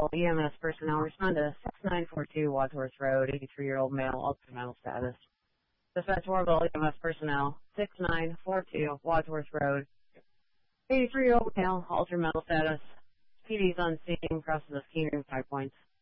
Mobile EMS personnel respond to 6942 Wadsworth Road, 83-year-old male, altered mental status. Dispatch Mobile EMS personnel, 6942 Wadsworth Road, 83-year-old male, altered mental status. PD's on scene, crosses the scheme 5 points.